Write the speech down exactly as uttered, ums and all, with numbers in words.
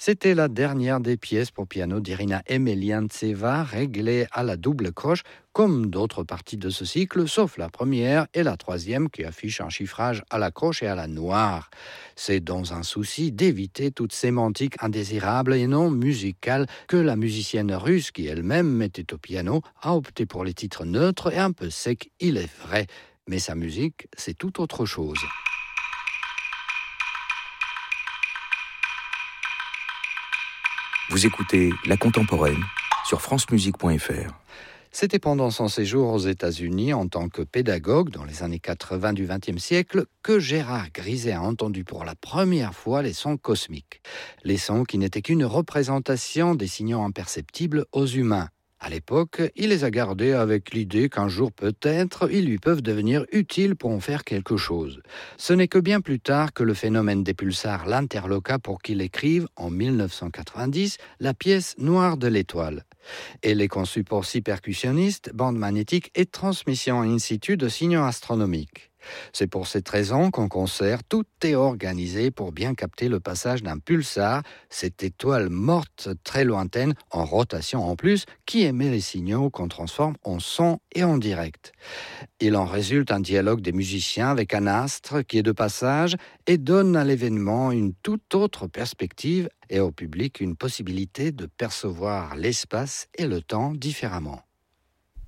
C'était la dernière des pièces pour piano d'Irina Emeliantseva, réglée à la double croche, comme d'autres parties de ce cycle, sauf la première et la troisième qui affichent un chiffrage à la croche et à la noire. C'est dans un souci d'éviter toute sémantique indésirable et non musicale que la musicienne russe, qui elle-même était au piano, a opté pour les titres neutres et un peu secs, il est vrai. Mais sa musique, c'est tout autre chose. Vous écoutez La Contemporaine sur france musique point f r. C'était pendant son séjour aux États-Unis en tant que pédagogue dans les années quatre-vingts du vingtième siècle que Gérard Griset a entendu pour la première fois les sons cosmiques. Les sons qui n'étaient qu'une représentation des signaux imperceptibles aux humains. À l'époque, il les a gardés avec l'idée qu'un jour peut-être, ils lui peuvent devenir utiles pour en faire quelque chose. Ce n'est que bien plus tard que le phénomène des pulsars l'interloqua pour qu'il écrive, en dix-neuf cent quatre-vingt-dix, la pièce Noire de l'étoile. Elle est conçue pour six percussionnistes, bande magnétique et transmission in situ de signaux astronomiques. C'est pour cette raison qu'en concert, tout est organisé pour bien capter le passage d'un pulsar, cette étoile morte très lointaine, en rotation en plus, qui émet les signaux qu'on transforme en son et en direct. Il en résulte un dialogue des musiciens avec un astre qui est de passage et donne à l'événement une toute autre perspective et au public une possibilité de percevoir l'espace et le temps différemment.